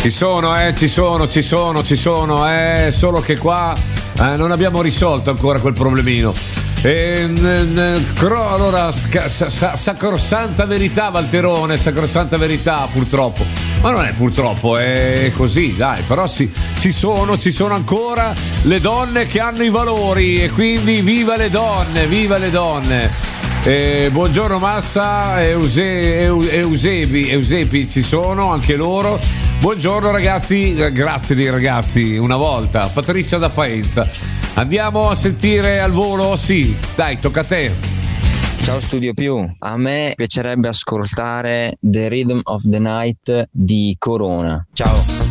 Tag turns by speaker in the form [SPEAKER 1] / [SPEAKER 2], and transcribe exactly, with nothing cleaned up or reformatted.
[SPEAKER 1] Ci sono, eh, ci sono, ci sono, ci sono, eh, solo che qua eh, non abbiamo risolto ancora quel problemino. E, n, n, cro, allora, sca, sa, sa, sacrosanta verità, Valterone, sacrosanta verità, purtroppo. Ma non è purtroppo, è così, dai, però sì, ci sono, ci sono ancora le donne che hanno i valori e quindi viva le donne, viva le donne. Eh, buongiorno Massa, Euse, Eu, Eusebi, Eusebi ci sono anche loro. Buongiorno ragazzi, grazie dei ragazzi una volta. Patrizia da Faenza. Andiamo a sentire al volo? Sì, dai, tocca a te.
[SPEAKER 2] Ciao Studio Più, a me piacerebbe ascoltare The Rhythm of the Night di Corona. Ciao.